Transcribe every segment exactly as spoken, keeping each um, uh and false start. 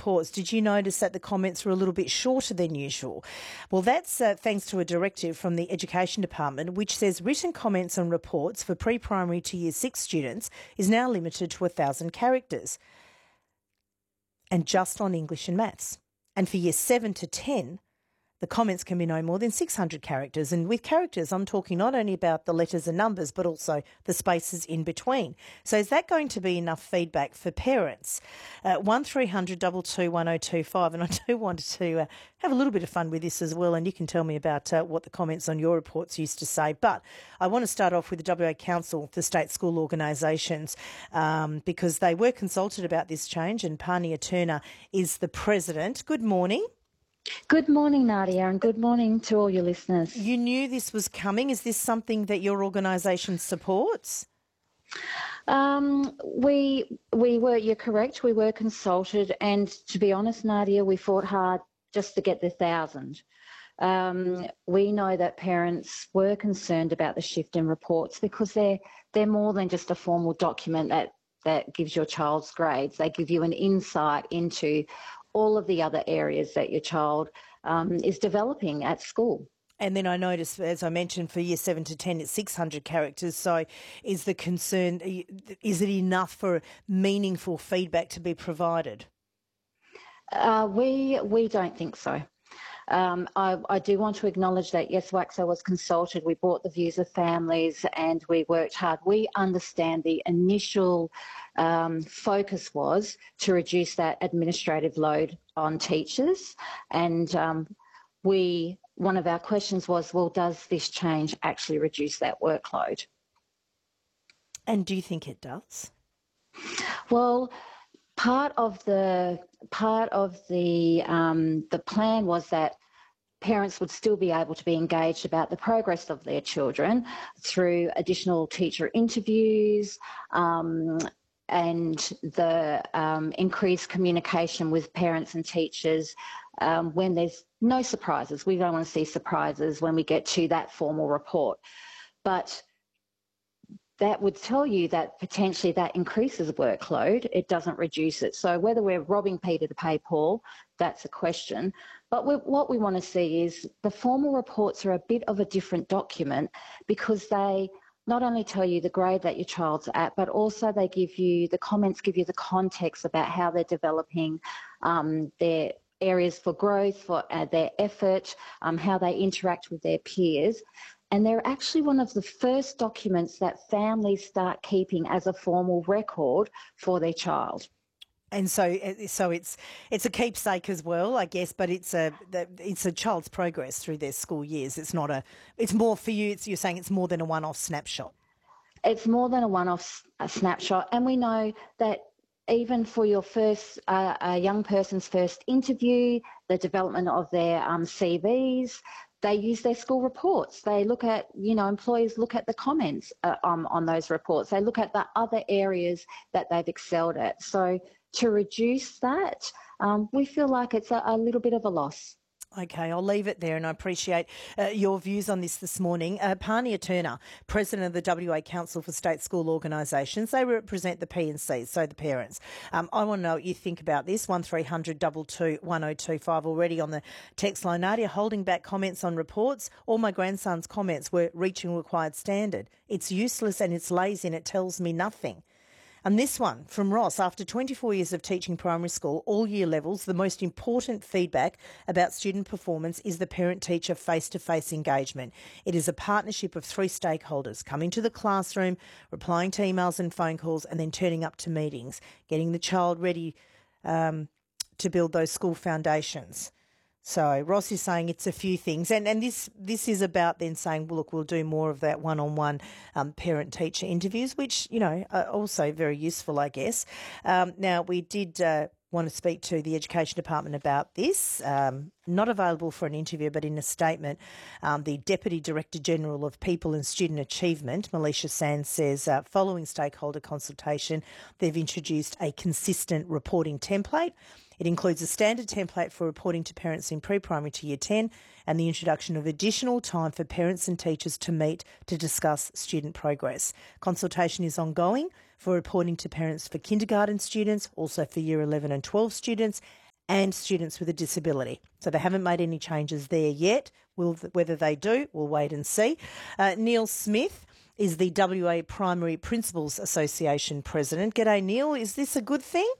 reports, did you notice that the comments were a little bit shorter than usual? Well, that's uh, thanks to a directive from the Education Department, which says written comments on reports for pre-primary to year six students is now limited to one thousand characters, and just on English and maths. And for year seven to ten, the comments can be no more than six hundred characters. And with characters, I'm talking not only about the letters and numbers, but also the spaces in between. So is that going to be enough feedback for parents? Uh, one three hundred two two one oh two five. And I do want to uh, have a little bit of fun with this as well. And you can tell me about uh, what the comments on your reports used to say. But I want to start off with the W A Council for State School Organisations um, because they were consulted about this change, and Pania Turner is the president. Good morning. Good morning, Nadia, and good morning to all your listeners. You knew this was coming. Is this something that your organisation supports? Um, we we were, you're correct, we were consulted, and to be honest, Nadia, we fought hard just to get the thousand. Um, we know that parents were concerned about the shift in reports because they're they're more than just a formal document that, that gives your child's grades. They give you an insight into all of the other areas that your child um, is developing at school. And then I noticed, as I mentioned, for year seven to ten, it's six hundred characters. So is the concern, is it enough for meaningful feedback to be provided? Uh, we we don't think so. Um, I, I do want to acknowledge that, yes, WACSO was consulted. We brought the views of families and we worked hard. We understand the initial um, focus was to reduce that administrative load on teachers. And um, we one of our questions was, well, does this change actually reduce that workload? And do you think it does? Well, Part of the part of the um, the plan was that parents would still be able to be engaged about the progress of their children through additional teacher interviews um, and the um, increased communication with parents and teachers um, when there's no surprises. We don't want to see surprises when we get to that formal report, but that would tell you that potentially that increases workload. It doesn't reduce it. So whether we're robbing Peter to pay Paul, that's a question. But we, what we want to see is the formal reports are a bit of a different document because they not only tell you the grade that your child's at, but also they give you, the comments give you the context about how they're developing um, their areas for growth, for uh, their effort, um, how they interact with their peers. And they're actually one of the first documents that families start keeping as a formal record for their child. And so, so it's it's a keepsake as well, I guess. But it's a it's a child's progress through their school years. It's not a. It's more for you. It's, you're saying it's more than a one-off snapshot. It's more than a one-off a snapshot, and we know that even for your first uh, a young person's first interview, the development of their um, C Vs. They use their school reports. They look at, you know, employees look at the comments uh, on, on those reports. They look at the other areas that they've excelled at. So to reduce that, um, we feel like it's a, a little bit of a loss. Okay, I'll leave it there, and I appreciate uh, your views on this this morning. Uh, Pania Turner, President of the W A Council for State School Organisations. They represent the P and Cs, so the parents. Um, I want to know what you think about this. one three hundred two two one oh two five already on the text line. Nadia, holding back comments on reports. All my grandson's comments were reaching required standard. It's useless and it's lazy and it tells me nothing. And this one from Ross, after twenty-four years of teaching primary school, all year levels, the most important feedback about student performance is the parent-teacher face-to-face engagement. It is a partnership of three stakeholders, coming to the classroom, replying to emails and phone calls, and then turning up to meetings, getting the child ready um, to build those school foundations. So Ross is saying it's a few things, and, and this this is about then saying, well, look, we'll do more of that one-on-one um, parent-teacher interviews, which, you know, are also very useful, I guess. Um, now, we did uh, want to speak to the Education Department about this. Um, not available for an interview, but in a statement, um, the Deputy Director General of People and Student Achievement, Melisha Sands, says uh, following stakeholder consultation, they've introduced a consistent reporting template. It includes a standard template for reporting to parents in pre-primary to year ten and the introduction of additional time for parents and teachers to meet to discuss student progress. Consultation is ongoing for reporting to parents for kindergarten students, also for year eleven and twelve students, and students with a disability. So they haven't made any changes there yet. We'll, whether they do, we'll wait and see. Uh, Neil Smith is the W A Primary Principals Association President. G'day, Neil. Is this a good thing?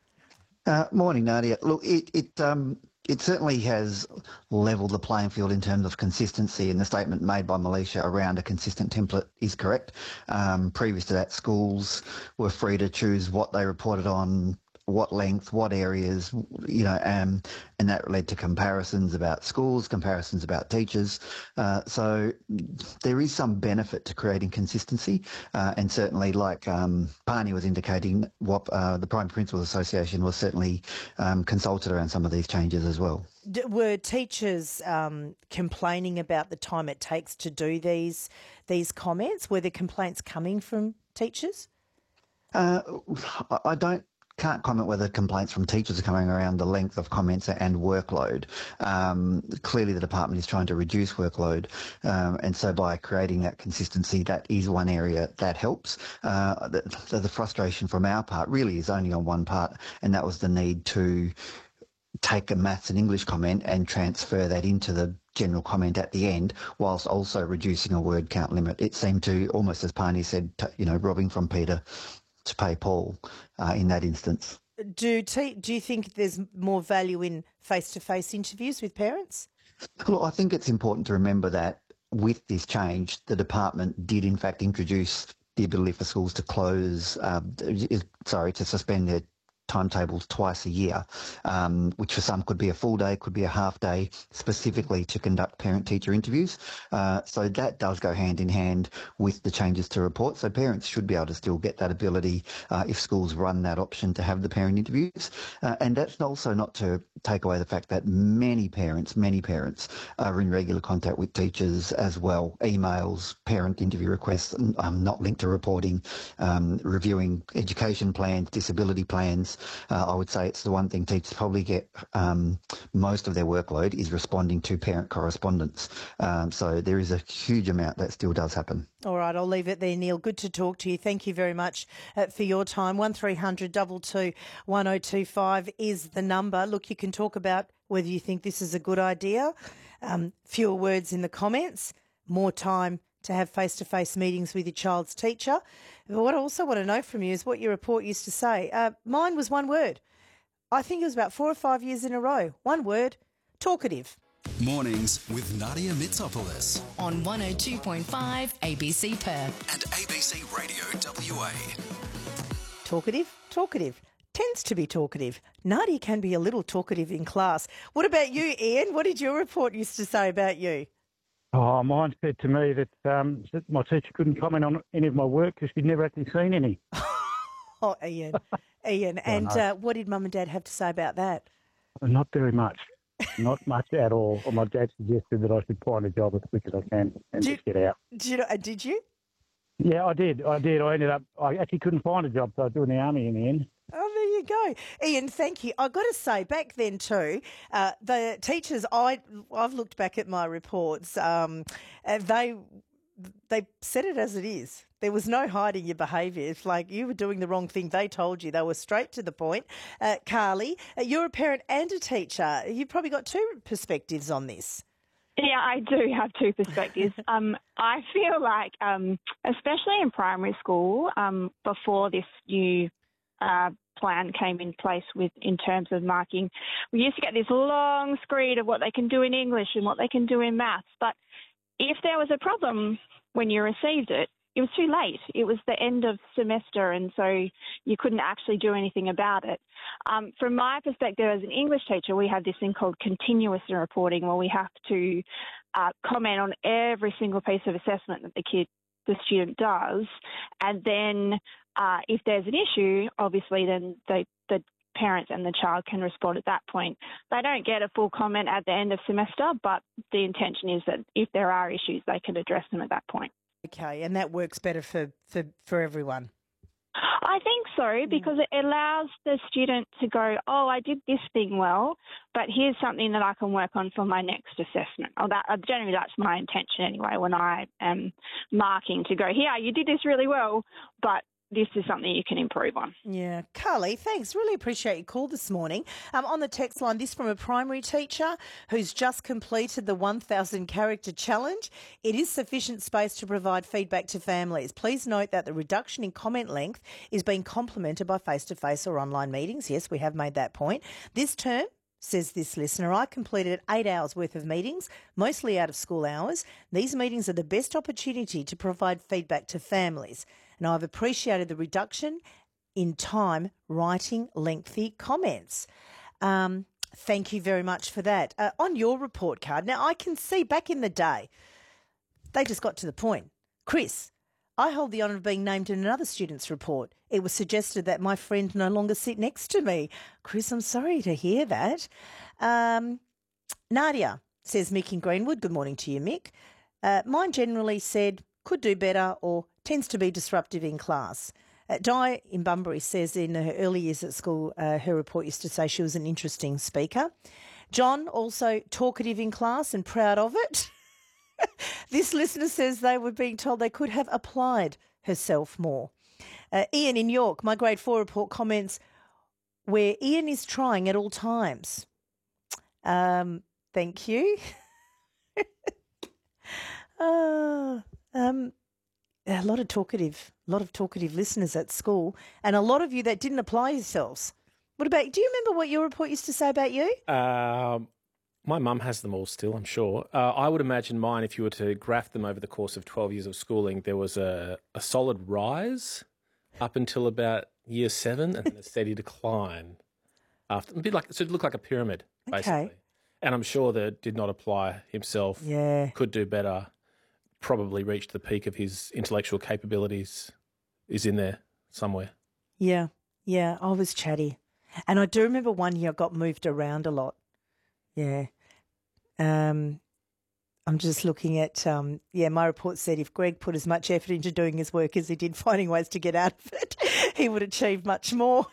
Uh, morning, Nadia. Look, it it um it certainly has levelled the playing field in terms of consistency, and the statement made by Malaysia around a consistent template is correct. Um, previous to that, schools were free to choose what they reported on, what length, what areas, you know, um, and that led to comparisons about schools, comparisons about teachers. Uh, so there is some benefit to creating consistency, uh, and certainly, like um, Pani was indicating, what uh, the Primary Principals Association was certainly um, consulted around some of these changes as well. D- were teachers um, complaining about the time it takes to do these these comments? Were the complaints coming from teachers? Uh, I don't. Can't comment whether complaints from teachers are coming around the length of comments and workload. Um, clearly the department is trying to reduce workload, um, and so by creating that consistency, that is one area that helps. Uh, the, the frustration from our part really is only on one part, and that was the need to take a maths and English comment and transfer that into the general comment at the end, whilst also reducing a word count limit. It seemed to, almost as Pani said, you know, robbing from Peter to pay Paul uh, in that instance. Do te- do you think there's more value in face-to-face interviews with parents? Look, I think it's important to remember that with this change, the department did in fact introduce the ability for schools to close, uh, sorry, to suspend their timetables twice a year, um, which for some could be a full day, could be a half day, specifically to conduct parent-teacher interviews. Uh, so that does go hand in hand with the changes to reports. So parents should be able to still get that ability uh, if schools run that option to have the parent interviews. Uh, and that's also not to take away the fact that many parents, many parents are in regular contact with teachers as well. Emails, parent interview requests, um, not linked to reporting, um, reviewing education plans, disability plans. Uh, I would say it's the one thing teachers probably get um, most of their workload is responding to parent correspondence. Um, so there is a huge amount that still does happen. All right, I'll leave it there, Neil. Good to talk to you. Thank you very much uh, for your time. one three hundred two two one oh two five is the number. Look, you can talk about whether you think this is a good idea. Um, fewer words in the comments, more time to have face-to-face meetings with your child's teacher. But what I also want to know from you is what your report used to say. Uh, mine was one word. I think it was about four or five years in a row. One word, talkative. Mornings with Nadia Mitsopoulos on one oh two point five A B C Perth and A B C Radio W A. Talkative, talkative. Tends to be talkative. Nadia can be a little talkative in class. What about you, Ian? What did your report used to say about you? Oh, mine said to me that, um, that my teacher couldn't comment on any of my work because she'd never actually seen any. Oh, Ian, Ian. And uh, what did Mum and Dad have to say about that? Not very much. Not much at all. Well, my dad suggested that I should find a job as quick as I can and did, just get out. Did you, uh, did you? Yeah, I did. I did. I ended up, I actually couldn't find a job, so I was doing the army in the end. Oh, there you go. Ian, thank you. I've got to say, back then too, uh, the teachers, I, I've looked back at my reports, um, uh, they they said it as it is. There was no hiding your behaviour. It's like you were doing the wrong thing. They told you. They were straight to the point. Uh, Carly, uh, you're a parent and a teacher. You've probably got two perspectives on this. Yeah, I do have two perspectives. um, I feel like, um, especially in primary school, um, before this new uh, plan came in place with in terms of marking, we used to get this long screed of what they can do in English and what they can do in maths. But if there was a problem when you received it, it was too late. It was the end of semester, and so you couldn't actually do anything about it. Um, from my perspective as an English teacher, we have this thing called continuous reporting, where we have to uh, comment on every single piece of assessment that the kid, the student does, and then uh, if there's an issue, obviously then they, the parents and the child can respond at that point. They don't get a full comment at the end of semester, but the intention is that if there are issues, they can address them at that point. Okay, and that works better for, for, for everyone. I think so, because it allows the student to go, oh, I did this thing well, but here's something that I can work on for my next assessment. Oh, that, generally, that's my intention anyway when I am marking, to go, here, you did this really well, but this is something you can improve on. Yeah. Carly, thanks. Really appreciate your call this morning. Um, on the text line, this from a primary teacher who's just completed the one thousand character challenge. It is sufficient space to provide feedback to families. Please note that the reduction in comment length is being complemented by face-to-face or online meetings. Yes, we have made that point. This term, says this listener, I completed eight hours worth of meetings, mostly out of school hours. These meetings are the best opportunity to provide feedback to families, and I've appreciated the reduction in time writing lengthy comments. Um, thank you very much for that. Uh, on your report card, now I can see back in the day, they just got to the point. Chris, I hold the honour of being named in another student's report. It was suggested that my friend no longer sit next to me. Chris, I'm sorry to hear that. Um, Nadia, says Mick in Greenwood. Good morning to you, Mick. Uh, mine generally said could do better or tends to be disruptive in class. Uh, Di in Bunbury says in her early years at school, uh, her report used to say she was an interesting speaker. John, also talkative in class and proud of it. This listener says they were being told they could have applied herself more. Uh, Ian in York, my grade four report comments where Ian is trying at all times. Um, thank you. uh, um, a lot of talkative, a lot of talkative listeners at school, and a lot of you that didn't apply yourselves. What about? Do you remember what your report used to say about you? Um. My mum has them all still, I'm sure. Uh, I would imagine mine, if you were to graph them over the course of twelve years of schooling, there was a, a solid rise up until about year seven and then a steady decline after. A bit like, so it looked like a pyramid, basically. Okay. And I'm sure that did not apply himself, Yeah. could do better, probably reached the peak of his intellectual capabilities, is in there somewhere. Yeah, yeah, I was chatty. And I do remember one year I got moved around a lot. Yeah. Um, I'm just looking at, um, yeah, my report said if Greg put as much effort into doing his work as he did finding ways to get out of it, he would achieve much more.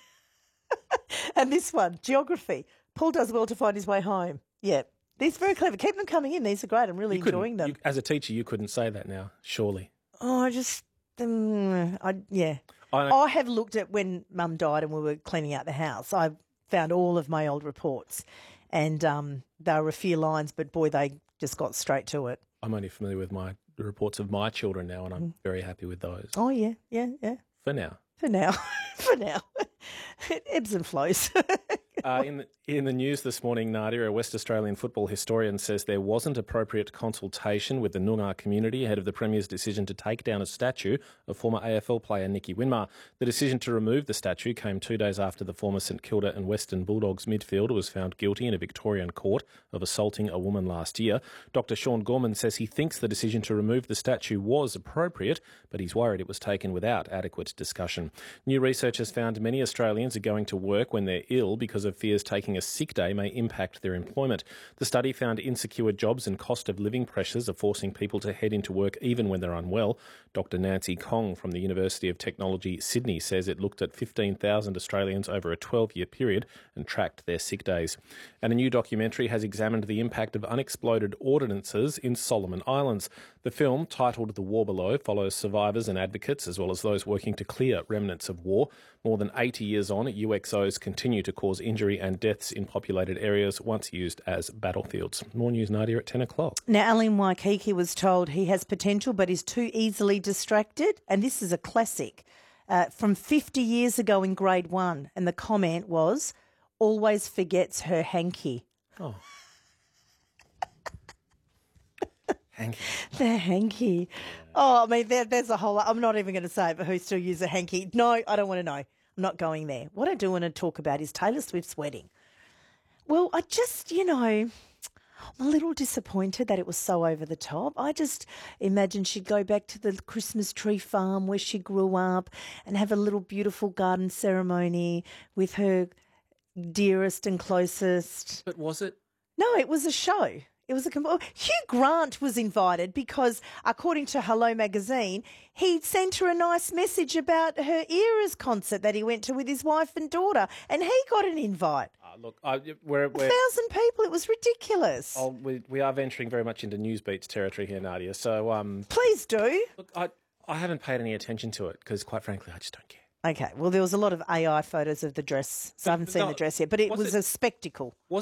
And this one, geography. Paul does well to find his way home. Yeah. These are very clever. Keep them coming in. These are great. I'm really You couldn't- enjoying them. you- as a teacher, you couldn't say that now, surely. Oh, I just, um, I yeah. I I have looked at when Mum died and we were cleaning out the house. I found all of my old reports, and um, there were a few lines, but boy, they just got straight to it. I'm only familiar with my the reports of my children now, and I'm very happy with those Oh yeah, yeah, yeah. for now. For now, for now, it ebbs and flows. Uh, in, the, in the news this morning, Nadia, a West Australian football historian, says there wasn't appropriate consultation with the Noongar community ahead of the Premier's decision to take down a statue of former A F L player Nicky Winmar. The decision to remove the statue came two days after the former St Kilda and Western Bulldogs midfielder was found guilty in a Victorian court of assaulting a woman last year. Doctor Sean Gorman says he thinks the decision to remove the statue was appropriate, but he's worried it was taken without adequate discussion. New research has found many Australians are going to work when they're ill because of fears taking a sick day may impact their employment. The study found insecure jobs and cost of living pressures are forcing people to head into work even when they're unwell. Doctor Nancy Kong from the University of Technology, Sydney, says it looked at fifteen thousand Australians over a twelve-year period and tracked their sick days. And a new documentary has examined the impact of unexploded ordinances in Solomon Islands. The film, titled The War Below, follows survivors and advocates as well as those working to clear remnants of war. More than eighty years on, U X Os continue to cause injury and deaths in populated areas once used as battlefields. More news, Nadia, at ten o'clock. Now, Alan Waikiki was told he has potential but is too easily distracted. And this is a classic uh, from fifty years ago in grade one. And the comment was, always forgets her hanky. Oh. Hanky. The hanky. Oh, I mean, there, there's a whole lot. I'm not even going to say it, but who still use a hanky? No, I don't want to know. I'm not going there. What I do want to talk about is Taylor Swift's wedding. Well, I just, you know, I'm a little disappointed that it was so over the top. I just imagined she'd go back to the Christmas tree farm where she grew up and have a little beautiful garden ceremony with her dearest and closest. But was it? No, it was a show. It was a com- Hugh Grant was invited because, according to Hello Magazine, he sent her a nice message about her Eras concert that he went to with his wife and daughter, and he got an invite. Uh, look, I, we're, A we're, thousand people. It was ridiculous. oh, we, we are venturing very much into Newsbeats territory here, Nadia. So, um, Please do. look, I, I haven't paid any attention to it because, quite frankly, I just don't care. Okay, well, there was a lot of A I photos of the dress, so I haven't seen no, the dress yet, but it was was it- a spectacle.